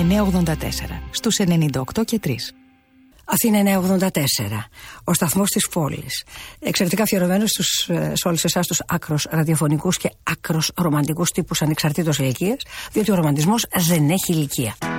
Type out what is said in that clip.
984, στους 98 και 3. Αθήνα 984, ο σταθμός της πόλης. Εξαιρετικά αφιερωμένος σε όλους εσάς τους άκρος ραδιοφωνικούς και άκρος ρομαντικούς τύπους ανεξαρτήτως ηλικίας, διότι ο ρομαντισμός δεν έχει ηλικία.